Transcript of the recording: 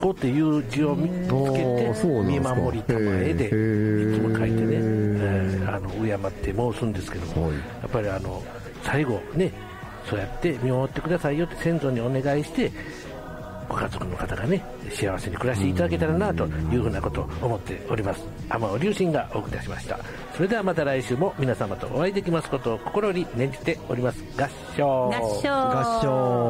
子っていう字を見つけて見守りたまえでいつも書いてね、敬って申すんですけども、やっぱり最後ね、そうやって見守ってくださいよって先祖にお願いして、ご家族の方がね幸せに暮らしていただけたらなというふうなことを思っております。天尾龍神がお送りいたしました。それではまた来週も皆様とお会いできますことを心に念じております。合唱合唱。